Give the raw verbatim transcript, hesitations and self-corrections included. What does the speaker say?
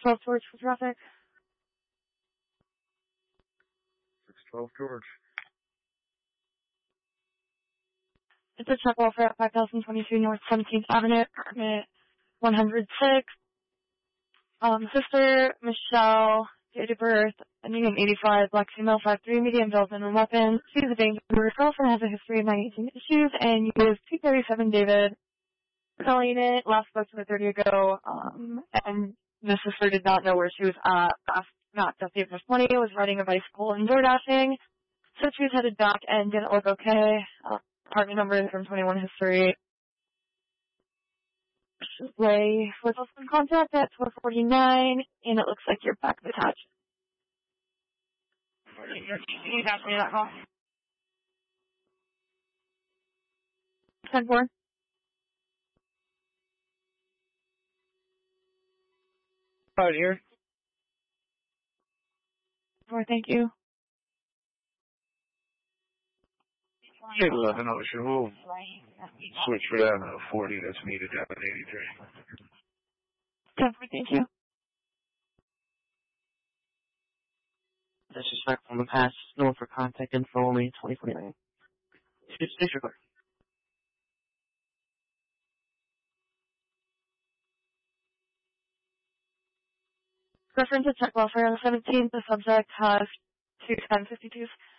twelve George for traffic. six twelve George. It's a check welfare at five thousand twenty-two North seventeenth Avenue, apartment one oh six. Um, sister, Michelle, date of birth, ending in eighty-five, black female, five three, medium build, and weapon. She's a danger to herself and has a history of nineteen issues, and you is two thirty-seven David. Calling it, last spoke to her thirty ago, um, and the sister did not know where she was at. Last, not just April twentieth, was riding a bicycle and door dashing. So she was headed back and didn't look okay. Uh, apartment number is from twenty-one history. Ray was also in contact at twelve forty-nine, and it looks like you're back attached. Can you pass me that call? ten four. Right here. four, thank you. eight eleven Ocean. We'll switch for that uh, forty that's needed down at eighty-three. ten four, thank you. Disrespect from the past. No one for contact info only twenty forty-nine. Station clerk. Reference to check welfare on the seventeenth. The subject has two ten fifty-twos.